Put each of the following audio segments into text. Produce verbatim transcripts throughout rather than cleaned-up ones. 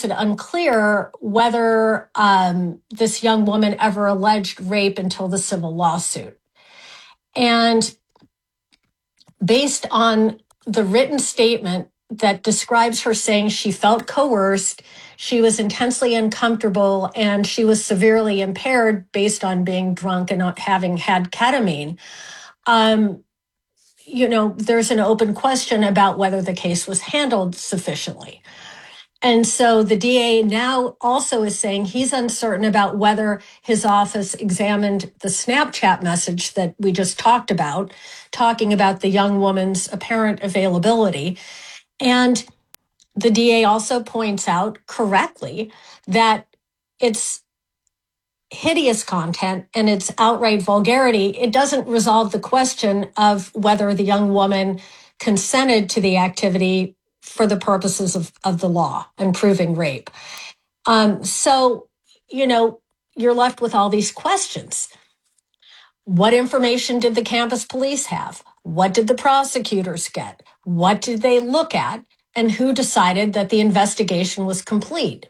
makes it unclear whether um, this young woman ever alleged rape until the civil lawsuit. And based on the written statement that describes her saying she felt coerced, she was intensely uncomfortable, and she was severely impaired based on being drunk and not having had ketamine, um, you know, there's an open question about whether the case was handled sufficiently. And so the D A now also is saying he's uncertain about whether his office examined the Snapchat message that we just talked about, talking about the young woman's apparent availability. And the D A also points out correctly that it's hideous content and it's outright vulgarity. It doesn't resolve the question of whether the young woman consented to the activity for the purposes of, of the law and proving rape. Um, so, you know, you're left with all these questions. What information did the campus police have? What did the prosecutors get? What did they look at? And who decided that the investigation was complete?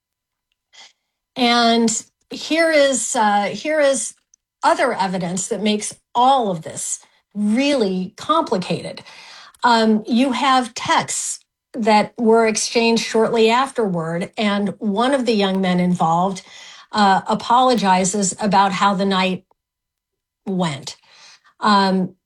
And here is uh, here is other evidence that makes all of this really complicated. Um, you have texts that were exchanged shortly afterward, and one of the young men involved uh, apologizes about how the night went. Um,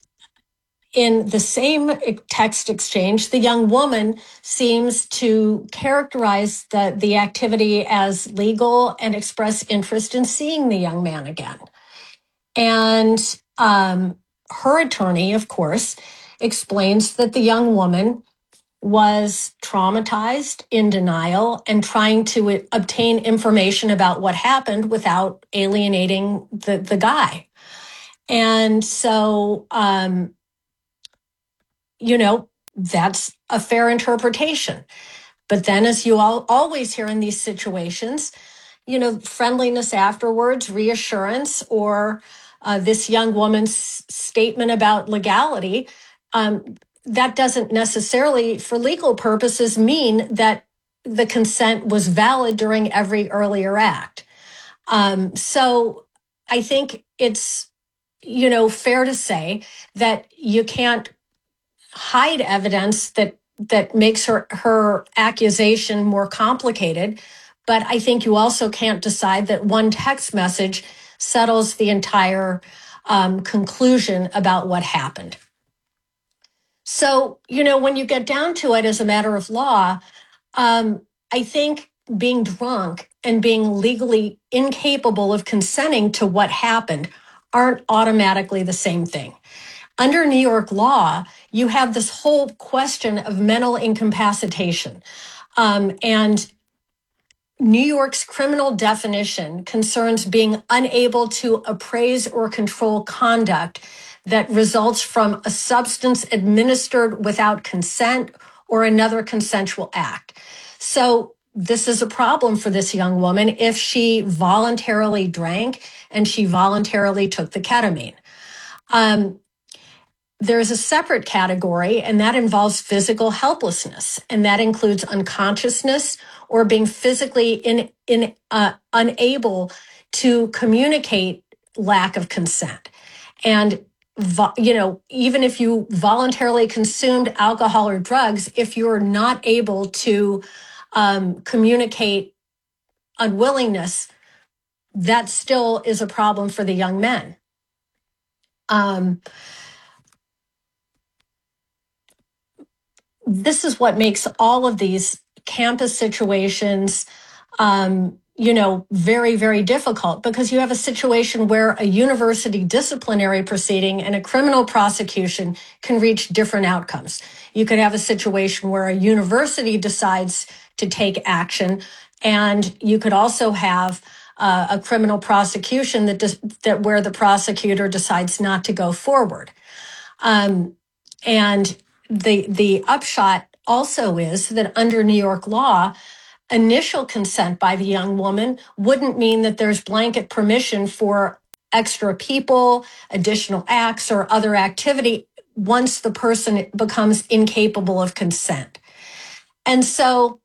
in the same text exchange, the young woman seems to characterize the, the activity as legal and express interest in seeing the young man again. And um, her attorney, of course, explains that the young woman was traumatized, in denial, and trying to obtain information about what happened without alienating the, the guy. And so, um, you know, that's a fair interpretation. But then, as you all always hear in these situations, you know, friendliness afterwards, reassurance, or uh, this young woman's statement about legality, um, that doesn't necessarily, for legal purposes, mean that the consent was valid during every earlier act. Um, so I think it's, you know, fair to say that you can't hide evidence that that makes her her accusation more complicated. But I think you also can't decide that one text message settles the entire um, conclusion about what happened. So, you know, when you get down to it as a matter of law, um, I think being drunk and being legally incapable of consenting to what happened aren't automatically the same thing. Under New York law, you have this whole question of mental incapacitation. Um, and New York's criminal definition concerns being unable to appraise or control conduct that results from a substance administered without consent or another consensual act. So this is a problem for this young woman if she voluntarily drank and she voluntarily took the ketamine. Um, There's a separate category, and that involves physical helplessness, and that includes unconsciousness or being physically in, in, uh, unable to communicate lack of consent. And, vo- you know, even if you voluntarily consumed alcohol or drugs, if you're not able to um, communicate unwillingness, that still is a problem for the young men. Um, this is what makes all of these campus situations, um, you know, very, very difficult, because you have a situation where a university disciplinary proceeding and a criminal prosecution can reach different outcomes. You could have a situation where a university decides to take action, and you could also have uh, a criminal prosecution that dis- that where the prosecutor decides not to go forward. Um, and the the upshot also is that under New York law, initial consent by the young woman wouldn't mean that there's blanket permission for extra people, additional acts, or other activity once the person becomes incapable of consent. And so